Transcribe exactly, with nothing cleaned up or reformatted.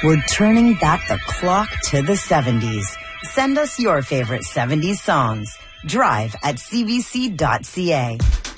We're turning back the clock to the seventies. Send us your favorite seventies songs. Drive at c b c dot c a.